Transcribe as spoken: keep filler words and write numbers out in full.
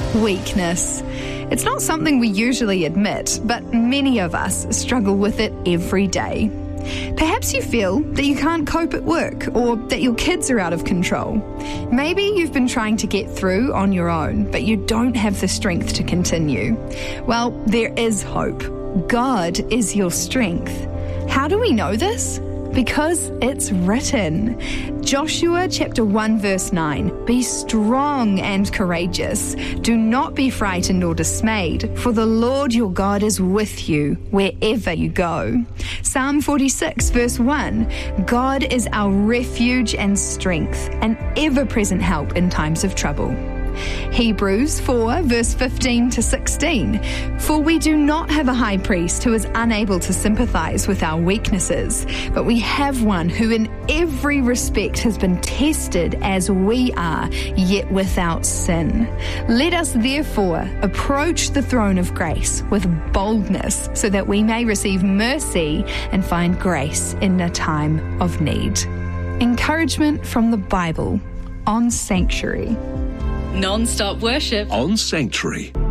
Weakness. It's not something we usually admit, but many of us struggle with it every day. Perhaps you feel that you can't cope at work or that your kids are out of control. Maybe you've been trying to get through on your own, but you don't have the strength to continue. Well, there is hope. God is your strength. How do we know this? Because it's written. Joshua chapter one verse nine, "Be strong and courageous. Do not be frightened or dismayed, for the Lord your God is with you wherever you go." Psalm forty-six verse one, "God is our refuge and strength, an ever-present help in times of trouble." Hebrews four verse fifteen to sixteen, "For we do not have a high priest who is unable to sympathize with our weaknesses, but we have one who in every respect has been tested as we are, yet without sin. Let us therefore approach the throne of grace with boldness, so that we may receive mercy and find grace in a time of need." Encouragement from the Bible on Sanctuary. Non-stop worship on Sanctuary.